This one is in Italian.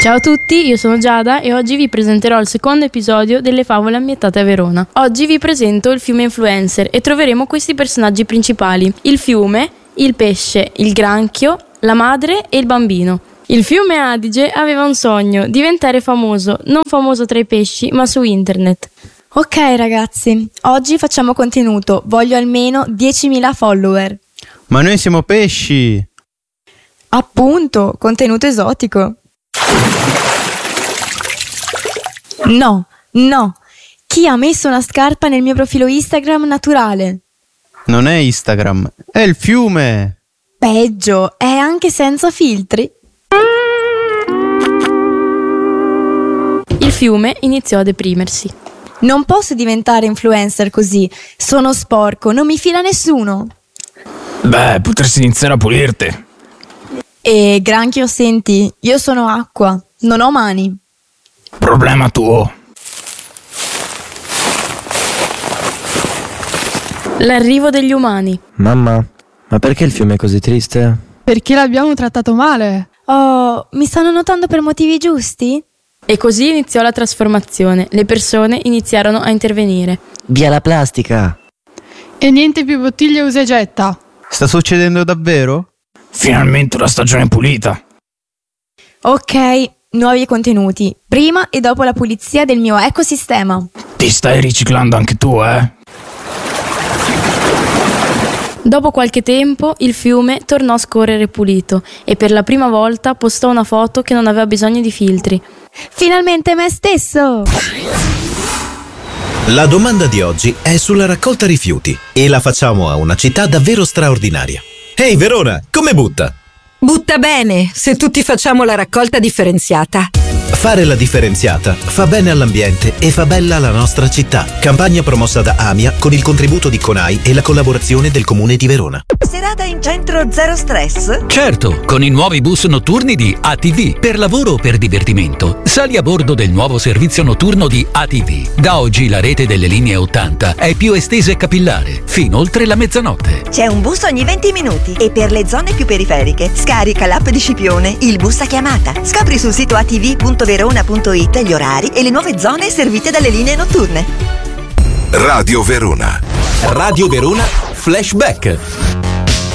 Ciao a tutti, io sono Giada e oggi vi presenterò il secondo episodio delle favole ambientate a Verona. Oggi vi presento il fiume Influencer e troveremo questi personaggi principali: il fiume, il pesce, il granchio, la madre e il bambino. Il fiume Adige aveva un sogno: diventare famoso, non famoso tra i pesci, ma su internet. Ok ragazzi, oggi facciamo contenuto, voglio almeno 10.000 follower. Ma noi siamo pesci! Appunto, contenuto esotico. No, chi ha messo una scarpa nel mio profilo Instagram naturale? Non è Instagram, è il fiume! Peggio, è anche senza filtri. Il fiume iniziò a deprimersi. Non posso diventare influencer così, sono sporco, non mi fila nessuno. Beh, potresti iniziare a pulirti. E granchio, senti, io sono acqua, non ho mani. Problema tuo. L'arrivo degli umani. Mamma, ma perché il fiume è così triste? Perché l'abbiamo trattato male. Oh, mi stanno notando per motivi giusti? E così iniziò la trasformazione. Le persone iniziarono a intervenire. Via la plastica! E niente più bottiglie usa e getta. Sta succedendo davvero? Finalmente una stagione pulita. Ok, nuovi contenuti, prima e dopo la pulizia del mio ecosistema. Ti stai riciclando anche tu, eh? Dopo qualche tempo il fiume tornò a scorrere pulito e per la prima volta postò una foto che non aveva bisogno di filtri. Finalmente me stesso! La domanda di oggi è sulla raccolta rifiuti e la facciamo a una città davvero straordinaria. Ehi Verona, come butta? Butta bene, se tutti facciamo la raccolta differenziata. Fare la differenziata fa bene all'ambiente e fa bella la nostra città. Campagna promossa da AMIA con il contributo di CONAI e la collaborazione del Comune di Verona. Serata in centro zero stress? Certo, con i nuovi bus notturni di ATV. Per lavoro o per divertimento, sali a bordo del nuovo servizio notturno di ATV. Da oggi la rete delle linee 80 è più estesa e capillare, fino oltre la mezzanotte. C'è un bus ogni 20 minuti e per le zone più periferiche scarica l'app di Scipione, il bus a chiamata. Scopri sul sito atv.verona.it gli orari e le nuove zone servite dalle linee notturne. Radio Verona. Radio Verona Flashback.